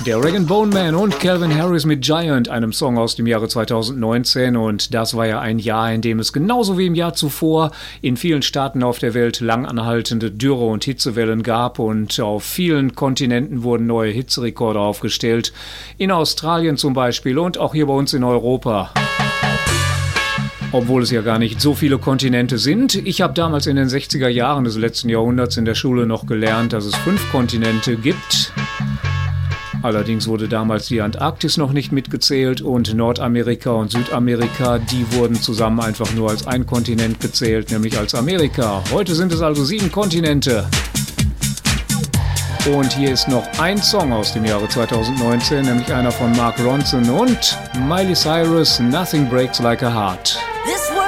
Der Rag & Bone Man und Calvin Harris mit Giant, einem Song aus dem Jahre 2019. Und das war ja ein Jahr, in dem es genauso wie im Jahr zuvor in vielen Staaten auf der Welt lang anhaltende Dürre- und Hitzewellen gab. Und auf vielen Kontinenten wurden neue Hitzerekorde aufgestellt. In Australien zum Beispiel und auch hier bei uns in Europa. Obwohl es ja gar nicht so viele Kontinente sind. Ich habe damals in den 60er Jahren des letzten Jahrhunderts in der Schule noch gelernt, dass es 5 Kontinente gibt. Allerdings wurde damals die Antarktis noch nicht mitgezählt und Nordamerika und Südamerika, die wurden zusammen einfach nur als ein Kontinent gezählt, nämlich als Amerika. Heute sind es also 7 Kontinente. Und hier ist noch ein Song aus dem Jahre 2019, nämlich einer von Mark Ronson und Miley Cyrus, Nothing Breaks Like a Heart.